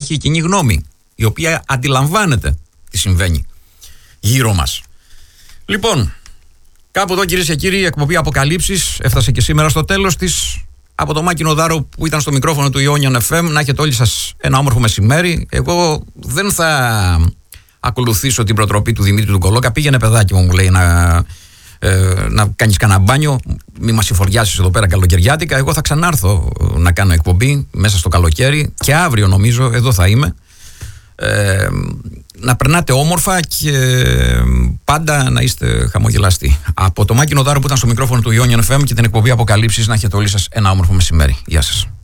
υπάρχει η κοινή γνώμη, η οποία αντιλαμβάνεται τι συμβαίνει γύρω μας. Λοιπόν, κάπου εδώ, κυρίες και κύριοι, η εκπομπή Αποκαλύψεις έφτασε και σήμερα στο τέλος της. Από το Μάκη Νοδάρο που ήταν στο μικρόφωνο του Ιόνιον FM, να έχετε όλοι σας ένα όμορφο μεσημέρι. Εγώ δεν θα ακολουθήσω την προτροπή του Δημήτρη του Κολόκα. Πήγαινε, παιδάκι μου λέει, να κάνεις κανένα μπάνιο, μη μας συμφοριάσεις εδώ πέρα καλοκαιριάτικα. Εγώ θα ξανάρθω να κάνω εκπομπή μέσα στο καλοκαίρι και αύριο νομίζω εδώ θα είμαι. Να περνάτε όμορφα και πάντα να είστε χαμογελαστοί. Από το Μάκη Νοδάρο που ήταν στο μικρόφωνο του Ιόνιον FM και την εκπομπή Αποκαλύψεις, να έχετε όλοι σας ένα όμορφο μεσημέρι. Γεια σας.